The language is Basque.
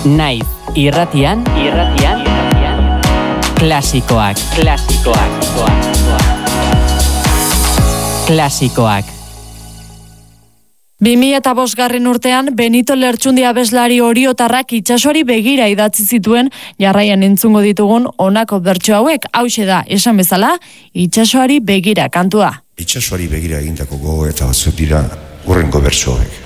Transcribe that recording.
Naiz irratian klasikoak. Klasikoak. 2005 urtean, Benito Lertxundi abeslari oriotarrak itsasoari begira idatzi zituen, jarraian entzungo ditugun honako bertso hauek. Hauxe da, esan bezala, itsasoari begira kantua. Itsasoari begira egindako gogo eta batzuk dira hurrengo bertsoak.